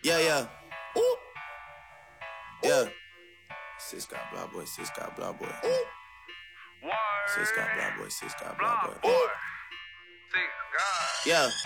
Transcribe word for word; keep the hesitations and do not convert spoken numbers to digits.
Yeah, yeah. Ooh. Yeah. Six got blah boy, six got blah boy. Ooh. Six got blah boy, six got blah boy. Ooh. Yeah.